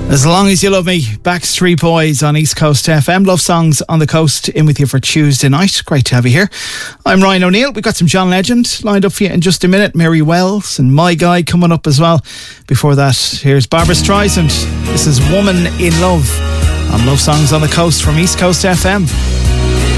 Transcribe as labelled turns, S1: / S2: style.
S1: As Long As You Love Me, Backstreet Boys on East Coast FM. Love songs on the coast, in with you for Tuesday night. Great to have you here. I'm Ryan O'Neill. We've got some John Legend lined up for you in just a minute. Mary Wells and My Guy coming up as well. Before that, here's Barbra Streisand. This is Woman in Love on Love Songs on the Coast from East Coast FM.